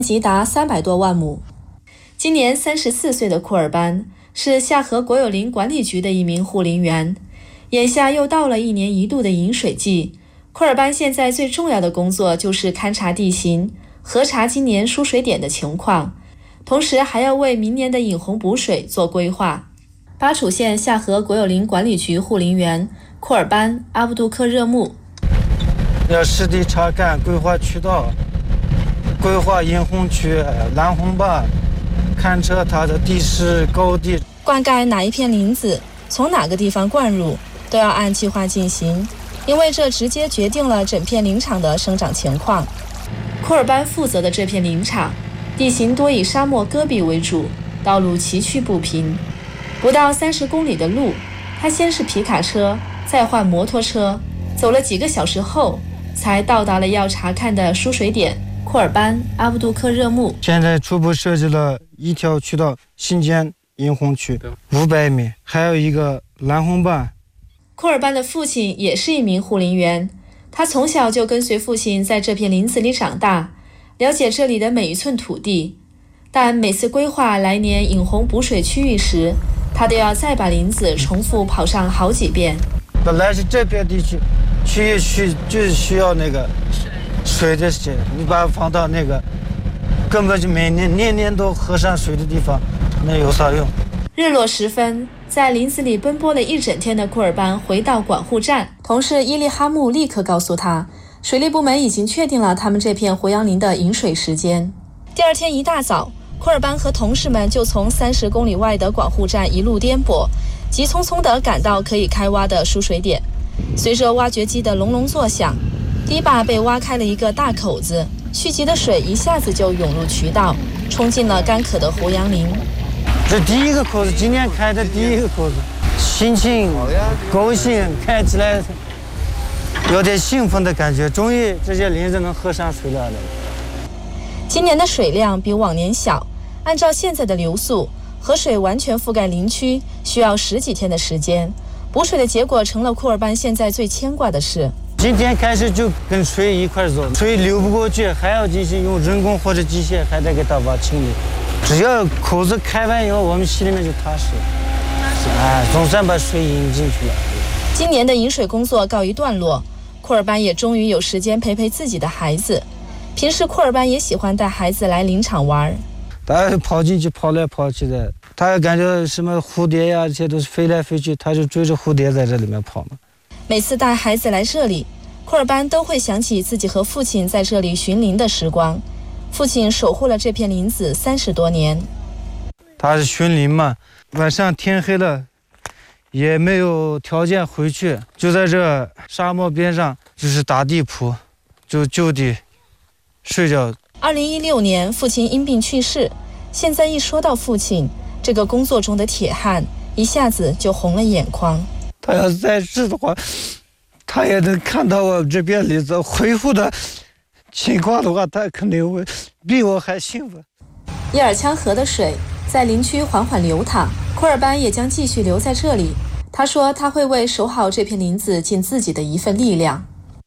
即达300多万亩。今年34岁的库尔班是夏河国有林管理局的一名护林员，眼下又到了1年1度的饮水季。库尔班现在最重要的工作就是勘察地形，核查今年输水点的情况，同时还要为明年的引洪补水做规划。巴楚县夏河国有林管理局护林员库尔班·阿布杜克热木， 要实地查看、规划渠道、规划引洪区、拦洪坝，勘测它的地势高低。 灌溉哪一片林子，从哪个地方灌入，都要按计划进行，因为这直接决定了整片林场的生长情况。库尔班负责的这片林场，地形多以沙漠戈壁为主，道路崎岖不平。不到30公里的路，他先是皮卡车，再换摩托车，走了几个小时后，才到达了要查看的输水点库尔班·阿布杜克热木。 现在初步设计了一条渠道，新建引洪区500米，还有一个拦洪坝。 库尔班的父亲也是一名护林员，他从小就跟随父亲在这片林子里长大，了解这里的每一寸土地。但每次规划来年引洪补水区域时，他都要再把林子重复跑上好几遍。 本来是这片地区就是需要那个水的些，你把它放到那个根本就每年都喝上水的地方，那有啥用？ 日落时分，在林子里奔波了一整天的库尔班回到管护站，同事伊利哈木立刻告诉他，水利部门已经确定了他们这片胡杨林的饮水时间。第二天一大早，库尔班和同事们就从30公里外的管护站一路颠簸，急匆匆地赶到可以开挖的输水点。随着挖掘机的隆隆作响，堤坝被挖开了一个大口子，蓄积的水一下子就涌入渠道，冲进了干渴的胡杨林。 这第一个口子，今年开的第一个口子，心情高兴，看起来有点兴奋的感觉，终于这些林子能喝上水了。 今年的水量比往年小，按照现在的流速，河水完全覆盖林区需要10几天的时间。补水的结果成了库尔班现在最牵挂的事。 今天开始就跟水一块走，水流不过去，还要进行用人工或者机械，还得给它挖清理。只要口子开完以后，我们心里面就踏实，总算把水引进去了。 今年的饮水工作告一段落，库尔班也终于有时间陪陪自己的孩子。平时库尔班也喜欢带孩子来林场玩， 他跑进去跑来跑去的，他感觉什么蝴蝶呀，这些都是飞来飞去，他就追着蝴蝶在这里面跑嘛。 每次带孩子来这里，库尔班都会想起自己和父亲在这里巡林的时光。父亲守护了这片林子30多年。 他是巡林嘛，晚上天黑了也没有条件回去，就在这沙漠边上就是打地铺，就地睡觉。 2016年父亲因病去世，现在一说到父亲这个工作中的铁汉，一下子就红了眼眶。 他要是在世的话，他也能看到我这边林子恢复的情况的话，他肯定会比我还兴奋。 伊尔羌河的水在林区缓缓流淌，库尔班也将继续留在这里。他说他会为守好这片林子尽自己的一份力量。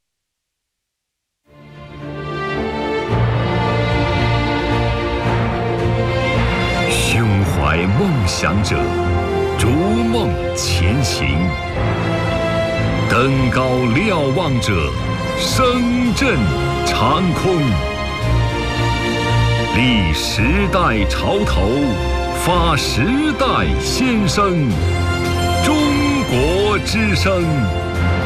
胸怀梦想者，逐梦前行；登高瞭望者，声震长空。立时代潮头，发时代先声。中国之声